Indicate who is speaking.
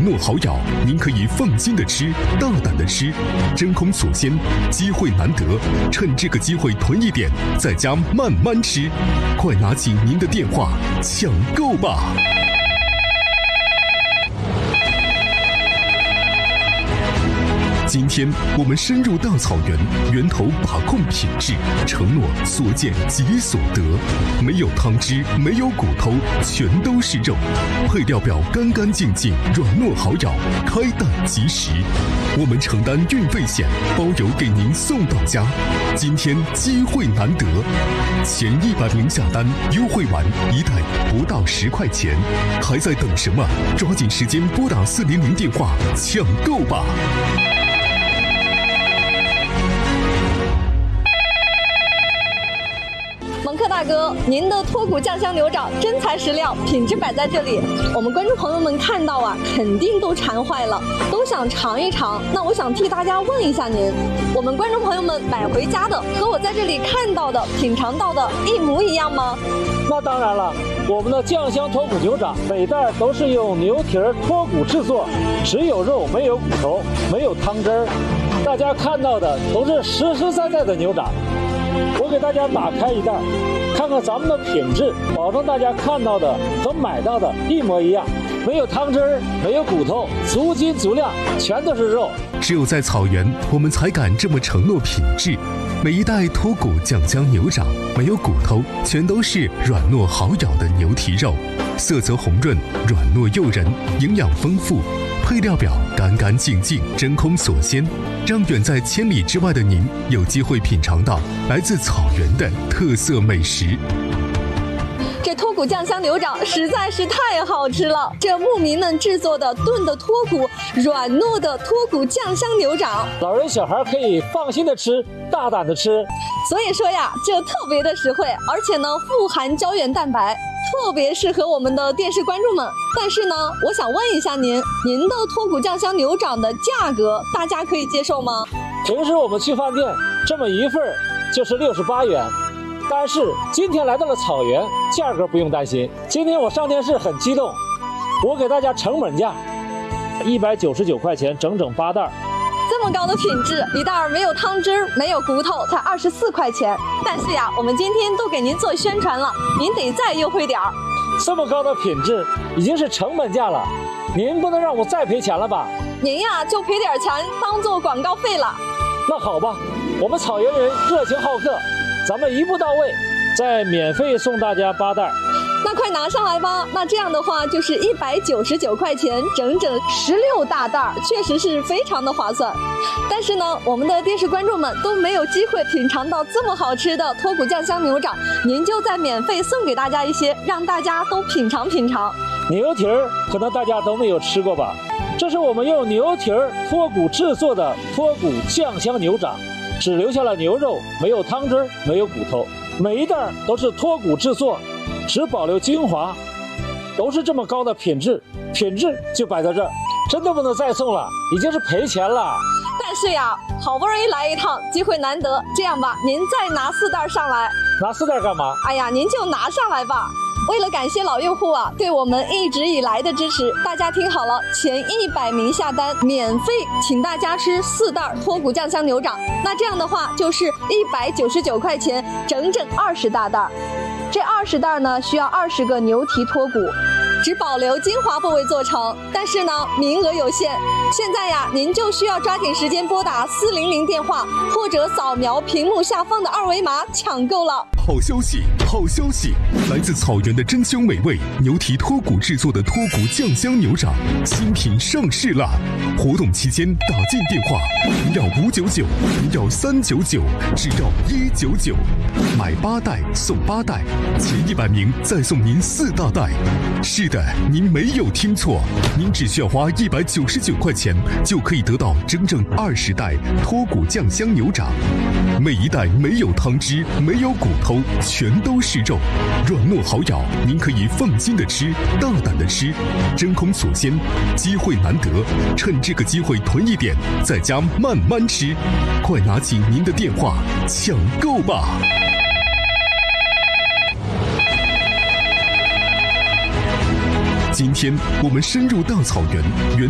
Speaker 1: 糯好咬，您可以放心的吃，大胆的吃，真空锁鲜，机会难得，趁这个机会囤一点，在家慢慢吃，快拿起您的电话抢购吧！今天我们深入大草原，源头把控品质，承诺所见即所得，没有汤汁，没有骨头，全都是肉，配料表干干净净，软糯好咬，开袋即食。我们承担运费险，包邮给您送到家。今天机会难得，前100名下单，优惠完一袋不到10块钱，还在等什么？抓紧时间拨打400电话抢购吧！
Speaker 2: 蒙克大哥，您的脱骨酱香牛掌真材实料，品质摆在这里，我们观众朋友们看到啊，肯定都馋坏了，都想尝一尝。那我想替大家问一下您，我们观众朋友们买回家的和我在这里看到的、品尝到的一模一样吗？
Speaker 3: 那当然了，我们的酱香脱骨牛掌每袋都是用牛蹄脱骨制作，只有肉没有骨头，没有汤汁儿。大家看到的都是实实在在的牛掌。我给大家打开一袋，看看咱们的品质，保证大家看到的和买到的一模一样，没有汤汁儿，没有骨头，足斤足量，全都是肉。
Speaker 1: 只有在草原，我们才敢这么承诺品质。每一袋脱骨酱香牛掌没有骨头，全都是软糯好咬的牛蹄肉，色泽红润，软糯诱人，营养丰富。配料表干干净净，真空锁鲜，让远在千里之外的您有机会品尝到来自草原的特色美食。
Speaker 2: 这脱骨酱香牛掌实在是太好吃了！这牧民们制作的炖的脱骨、软糯的脱骨酱香牛掌，
Speaker 3: 老人小孩可以放心的吃，大胆的吃。
Speaker 2: 所以说呀，这特别的实惠，而且呢富含胶原蛋白，特别适合我们的电视观众们。但是呢，我想问一下您的脱骨酱香牛掌的价格，大家可以接受吗？
Speaker 3: 平时我们去饭店这么一份就是68元。但是今天来到了草原，价格不用担心。今天我上电视很激动，我给大家成本价199块钱，整整8袋。
Speaker 2: 这么高的品质，一袋没有汤汁，没有骨头，才24块钱。但是呀，我们今天都给您做宣传了，您得再优惠点儿。
Speaker 3: 这么高的品质已经是成本价了，您不能让我再赔钱了吧？
Speaker 2: 您呀就赔点钱当做广告费了。
Speaker 3: 那好吧，我们草原人热情好客，咱们一步到位，再免费送大家8袋。
Speaker 2: 那快拿上来吧！那这样的话就是199块钱，整整16大袋，确实是非常的划算。但是呢，我们的电视观众们都没有机会品尝到这么好吃的脱骨酱香牛掌，您就再免费送给大家一些，让大家都品尝品尝。
Speaker 3: 牛蹄儿可能大家都没有吃过吧？这是我们用牛蹄儿脱骨制作的脱骨酱香牛掌，只留下了牛肉，没有汤汁，没有骨头，每一袋都是脱骨制作，只保留精华，都是这么高的品质，品质就摆在这儿，真的不能再送了，已经是赔钱了。
Speaker 2: 但是呀，好不容易来一趟，机会难得，这样吧，您再拿4袋上来。
Speaker 3: 拿4袋干嘛？
Speaker 2: 哎呀，您就拿上来吧。为了感谢老用户啊对我们一直以来的支持，大家听好了，前100名下单免费请大家吃4袋脱骨酱香牛掌，那这样的话就是199块钱，整整20大袋。这20袋呢需要20个牛蹄脱骨，只保留精华部位做成，但是呢名额有限，现在呀您就需要抓紧时间拨打400电话，或者扫描屏幕下方的2维码抢购了。
Speaker 1: 好消息，好消息！来自草原的珍馐美味牛蹄脱骨制作的脱骨酱香牛掌新品上市了！活动期间打进电话，不要599，不要399，只要199，买8袋送8袋，前100名再送您4大袋。是的，您没有听错，您只需要花199块钱就可以得到整整20袋脱骨酱香牛掌，每一袋没有汤汁，没有骨头，全都是肉，软糯好咬，您可以放心的吃，大胆的吃，真空锁鲜，机会难得，趁这个机会囤一点，在家慢慢吃，快拿起您的电话抢购吧！今天我们深入大草原，